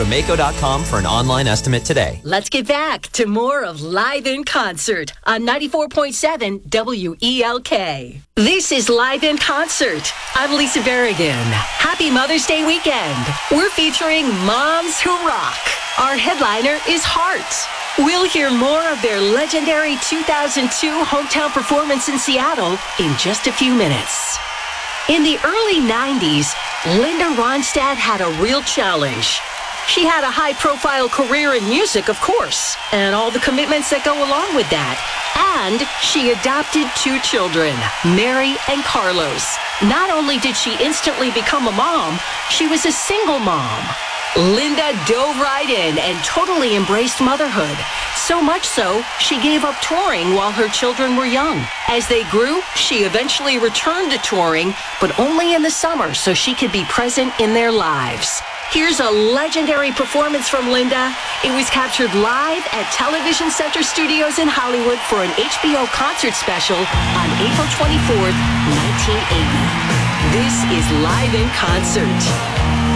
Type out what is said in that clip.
to Mako.com for an online estimate today. Let's get back to more of Live in Concert on 94.7 WELK. This is Live in Concert. I'm Lisa Berrigan. Happy Mother's Day weekend. We're featuring Moms Who Rock. Our headliner is Heart. We'll hear more of their legendary 2002 hometown performance in Seattle in just a few minutes. In the early 90s, Linda Ronstadt had a real challenge. She had a high-profile career in music, of course, and all the commitments that go along with that. And she adopted 2 children, Mary and Carlos. Not only did she instantly become a mom, she was a single mom. Linda dove right in and totally embraced motherhood. So much so, she gave up touring while her children were young. As they grew, she eventually returned to touring, but only in the summer so she could be present in their lives. Here's a legendary performance from Linda. It was captured live at Television Center Studios in Hollywood for an HBO concert special on April 24th, 1980. This is Live in Concert.